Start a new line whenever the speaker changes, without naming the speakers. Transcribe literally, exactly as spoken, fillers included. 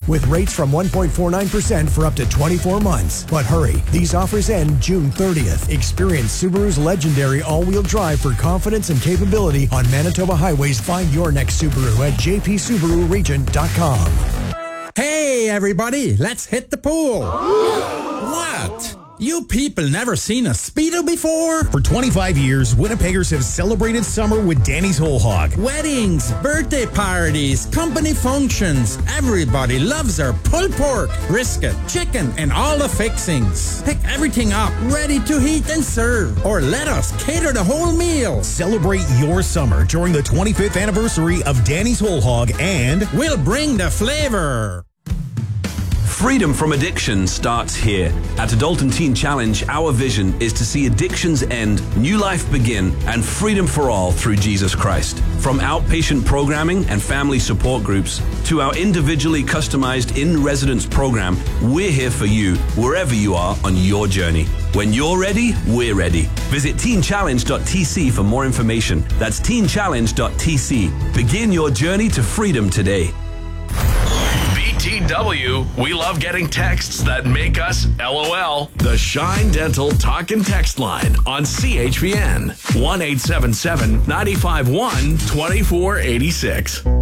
with rates from one point four nine percent for up to twenty-four months. But hurry, these offers end June thirtieth. Experience Subaru's legendary all-wheel drive for confidence and capability on Manitoba highways. Find your next Subaru at j p subaru region dot com.
Hey, everybody, let's hit the pool. What? You people never seen a Speedo before?
For twenty-five years, Winnipeggers have celebrated summer with Danny's Whole Hog.
Weddings, birthday parties, company functions. Everybody loves our pulled pork, brisket, chicken, and all the fixings. Pick everything up, ready to heat and serve. Or let us cater the whole meal.
Celebrate your summer during the twenty-fifth anniversary of Danny's Whole Hog, and
we'll bring the flavor.
Freedom from addiction starts here. At Adult and Teen Challenge, our vision is to see addictions end, new life begin, and freedom for all through Jesus Christ. From outpatient programming and family support groups to our individually customized in-residence program, we're here for you wherever you are on your journey. When you're ready, we're ready. Visit teen challenge dot t c for more information. That's teen challenge dot t c. Begin your journey to freedom today.
B T W, we love getting texts that make us LOL. The Shine Dental Talk and Text line on C H P N. one eight seven seven, nine five one, two four eight six.